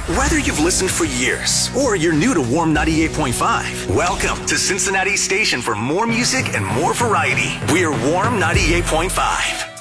Whether you've listened for years or you're new to Warm 98.5, welcome to Cincinnati's station for more music and more variety. We're Warm 98.5.